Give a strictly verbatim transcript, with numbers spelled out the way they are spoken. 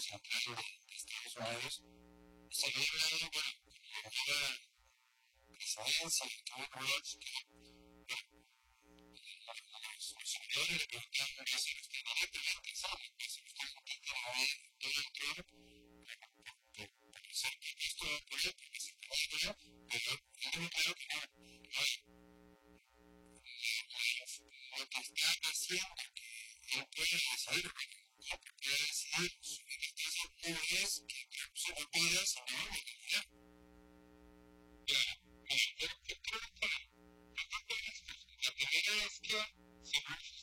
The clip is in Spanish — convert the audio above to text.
Central de Estados Unidos, se había hablado, bueno, con la nueva presidencia de Tom Cruise, que los consumidores le preguntaban que si usted no le tenía pensado, que si usted contenta la vida de Donald Trump, por ser que esto va por él, porque se acaba de ver, pero yo tengo claro que no, no hay lo que está haciendo que él puede decidir, ¿no? Que puede decidir su existencia no es que su vida se no va a realidad. Claro, mira, yo creo que la primera es que